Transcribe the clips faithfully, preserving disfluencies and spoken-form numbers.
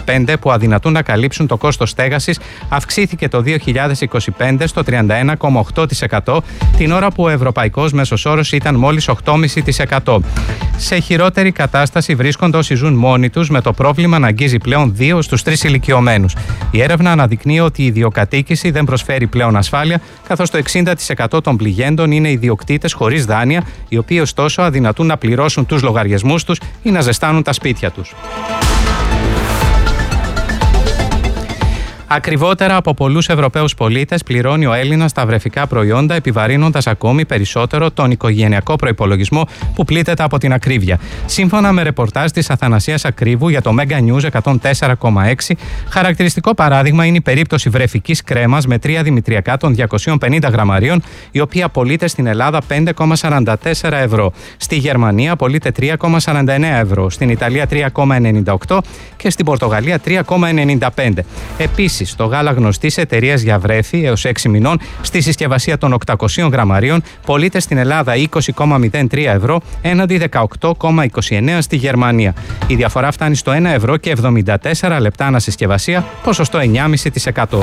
πέντε που αδυνατούν να καλύψουν το κόστος στέγασης αυξήθηκε το δύο χιλιάδες είκοσι πέντε στο τριάντα ένα κόμμα οκτώ τοις εκατό, την ώρα που ο ευρωπαϊκός μέσος όρος ήταν μόλις οκτώ κόμμα πέντε τοις εκατό. Σε χειρότερη κατάσταση βρίσκονται όσοι ζουν μόνοι τους, με το πρόβλημα να αγγίζει πλέον δύο στους τρεις ηλικιωμένους. Η έρευνα αναδεικνύει ότι η ιδιοκατοίκηση δεν προσφέρει πλέον ασφάλεια, καθώς το εξήντα τοις εκατό των πληγέντων είναι ιδιοκτήτες χωρίς δάνεια, οι οποίοι ωστόσο αδυνατούν να πληρώσουν τους λογαριασμούς τους ή να ζεστάνουν τα σπίτια τους. Ακριβότερα από πολλούς Ευρωπαίους πολίτες πληρώνει ο Έλληνας τα βρεφικά προϊόντα, επιβαρύνοντας ακόμη περισσότερο τον οικογενειακό προϋπολογισμό που πλήττεται από την ακρίβεια. Σύμφωνα με ρεπορτάζ της Αθανασίας Ακρίβου για το Mega News εκατόν τέσσερα κόμμα έξι, χαρακτηριστικό παράδειγμα είναι η περίπτωση βρεφικής κρέμας με τρία δημητριακά των διακοσίων πενήντα γραμμαρίων, η οποία πωλείται στην Ελλάδα πέντε κόμμα σαράντα τέσσερα ευρώ. Στη Γερμανία πωλείται τρία κόμμα σαράντα εννέα ευρώ, στην Ιταλία τρία κόμμα ενενήντα οκτώ και στην Πορτογαλία τρία κόμμα ενενήντα πέντε. Επίσης, το γάλα γνωστής εταιρείας για βρέφη έως έξι μηνών στη συσκευασία των οκτακοσίων γραμμαρίων πωλείται στην Ελλάδα είκοσι κόμμα μηδέν τρία ευρώ έναντι δεκαοκτώ κόμμα είκοσι εννέα στη Γερμανία. Η διαφορά φτάνει στο ένα ευρώ και εβδομήντα τέσσερα λεπτά ανασυσκευασία, ποσοστό εννιά κόμμα πέντε τοις εκατό.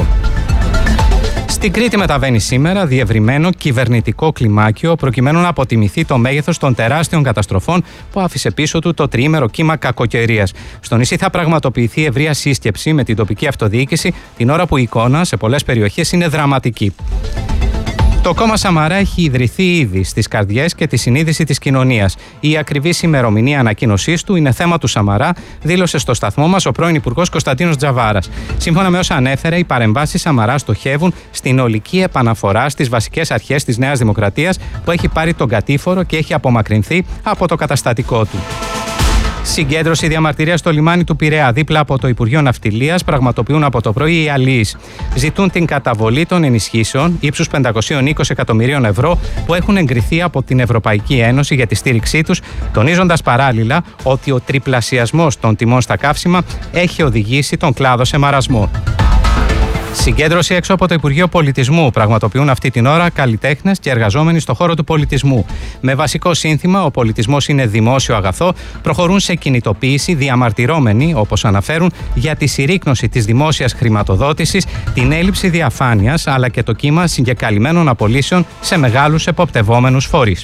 Στην Κρήτη μεταβαίνει σήμερα διευρυμένο κυβερνητικό κλιμάκιο προκειμένου να αποτιμηθεί το μέγεθος των τεράστιων καταστροφών που άφησε πίσω του το τριήμερο κύμα κακοκαιρίας. Στο νησί θα πραγματοποιηθεί ευρεία σύσκεψη με την τοπική αυτοδιοίκηση, την ώρα που η εικόνα σε πολλές περιοχές είναι δραματική. Το κόμμα Σαμαρά έχει ιδρυθεί ήδη στις καρδιές και τη συνείδηση της κοινωνίας. Η ακριβής ημερομηνία ανακοίνωσής του είναι θέμα του Σαμαρά, δήλωσε στο σταθμό μας ο πρώην Υπουργός Κωνσταντίνος Τζαβάρας. Σύμφωνα με όσα ανέφερε, οι παρεμβάσεις Σαμαρά στοχεύουν στην ολική επαναφορά στις βασικές αρχές της Νέας Δημοκρατίας, που έχει πάρει τον κατήφορο και έχει απομακρυνθεί από το καταστατικό του. Συγκέντρωση διαμαρτυρίας στο λιμάνι του Πειραιά, δίπλα από το Υπουργείο Ναυτιλίας, πραγματοποιούν από το πρωί οι αλλοίς. Ζητούν την καταβολή των ενισχύσεων ύψους πεντακόσια είκοσι εκατομμυρίων ευρώ που έχουν εγκριθεί από την Ευρωπαϊκή Ένωση για τη στήριξή τους, τονίζοντας παράλληλα ότι ο τριπλασιασμός των τιμών στα καύσιμα έχει οδηγήσει τον κλάδο σε μαρασμό. Συγκέντρωση έξω από το Υπουργείο Πολιτισμού πραγματοποιούν αυτή την ώρα καλλιτέχνες και εργαζόμενοι στον χώρο του πολιτισμού. Με βασικό σύνθημα «Ο πολιτισμός είναι δημόσιο αγαθό», προχωρούν σε κινητοποίηση διαμαρτυρόμενοι, όπως αναφέρουν, για τη συρρίκνωση της δημόσιας χρηματοδότησης, την έλλειψη διαφάνειας αλλά και το κύμα συγκεκαλυμμένων απολύσεων σε μεγάλους εποπτευόμενους φορείς.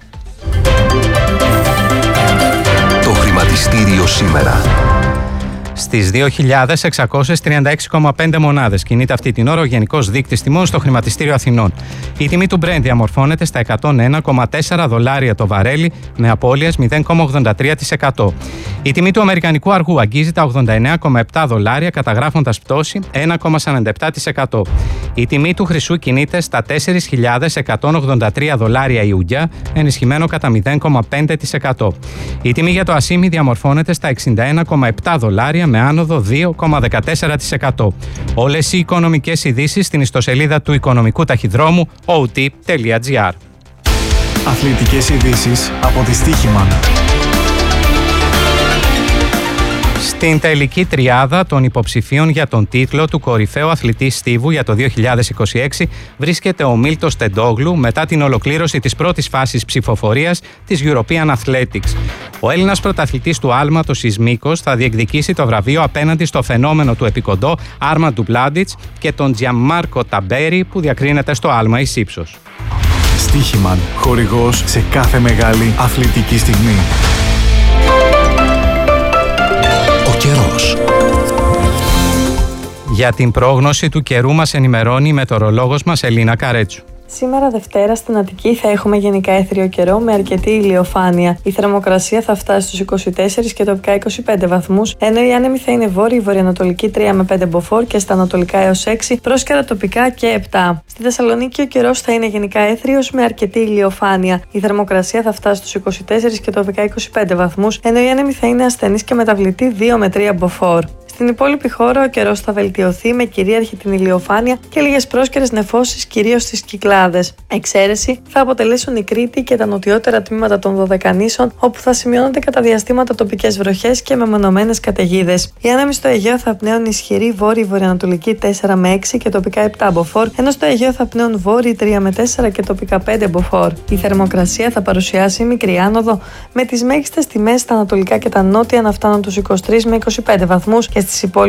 Το χρηματιστήριο σήμερα. Στις δύο χιλιάδες εξακόσιες τριάντα έξι κόμμα πέντε μονάδες κινείται αυτή την ώρα ο Γενικός Δείκτης Τιμών στο Χρηματιστήριο Αθηνών. Η τιμή του Brent διαμορφώνεται στα εκατόν ένα κόμμα τέσσερα δολάρια το βαρέλι, με απώλειες μηδέν κόμμα ογδόντα τρία τοις εκατό. Η τιμή του Αμερικανικού αργού αγγίζει τα ογδόντα εννέα κόμμα επτά δολάρια, καταγράφοντας πτώση ένα κόμμα σαράντα επτά τοις εκατό. Η τιμή του χρυσού κινείται στα τέσσερις χιλιάδες εκατόν ογδόντα τρία δολάρια Ιούγια, ενισχυμένο κατά μηδέν κόμμα πέντε τοις εκατό. Η τιμή για το ασίμι διαμορφώνεται στα εξήντα ένα κόμμα επτά δολάρια, με άνοδο δύο κόμμα δεκατέσσερα τοις εκατό. Όλες οι οικονομικές ειδήσεις στην ιστοσελίδα του Οικονομικού Ταχυδρόμου ο τι τελεία τζι άρ. Αθλητικές ειδήσεις από τη Στοίχημαν. Στην τελική τριάδα των υποψηφίων για τον τίτλο του κορυφαίου αθλητή στίβου για το δύο χιλιάδες είκοσι έξι βρίσκεται ο Μίλτος Τεντόγλου μετά την ολοκλήρωση της πρώτης φάσης ψηφοφορίας της European Athletics. Ο Έλληνας πρωταθλητής του άλματος Ισμίκος θα διεκδικήσει το βραβείο απέναντι στο φαινόμενο του επικοντό Άρμαν Ντουμπλάντιτς και τον Τζιαμμάρκο Ταμπέρι που διακρίνεται στο άλμα εις ύψος. Στοίχημαν, χορηγός σε κάθε μεγάλη αθλητική στιγμή. Ο καιρός. Για την πρόγνωση του καιρού μας ενημερώνει η μετεωρολόγος μας Ελίνα Καρέτσου. Σήμερα Δευτέρα στην Αττική θα έχουμε γενικά έθριο καιρό με αρκετή ηλιοφάνεια. Η θερμοκρασία θα φτάσει στους είκοσι τέσσερις και τοπικά είκοσι πέντε βαθμούς, ενώ η άνεμη θα είναι βόρειη βορειοανατολική τρία με πέντε μποφόρ και στα ανατολικά έως έξι, πρόσκαιρα τοπικά και επτά. Στη Θεσσαλονίκη ο καιρός θα είναι γενικά έθριος με αρκετή ηλιοφάνεια. Η θερμοκρασία θα φτάσει στους είκοσι τέσσερις και τοπικά είκοσι πέντε βαθμούς, ενώ η άνεμη θα είναι ασθενής και μεταβλητή δύο με τρία μποφόρ. Στην υπόλοιπη χώρα ο καιρός θα βελτιωθεί με κυρίαρχη την ηλιοφάνεια και λίγες πρόσκαιρες νεφώσεις κυρίως στις Κυκλάδες. Εξαίρεση θα αποτελέσουν η Κρήτη και τα νοτιότερα τμήματα των Δωδεκανήσων, όπου θα σημειώνονται κατά διαστήματα τοπικές βροχές και μεμονωμένες καταιγίδες. Οι άνεμοι στο Αιγαίο θα πνέουν ισχυρή βόρειη βορειοανατολική τέσσερα με έξι και τοπικά επτά μποφόρ, ενώ στο Αιγαίο θα πνέουν βόρειη τρία με τέσσερα και τοπικά πέντε μποφόρ. Η θερμοκρασία θα παρουσιάσει μικρή άνοδο, με τις μέγιστες τιμές στα ανατολικά και τα νότια να φτάνουν τους είκοσι τρεις με είκοσι πέντε βαθμούς και στις υπόλοιπες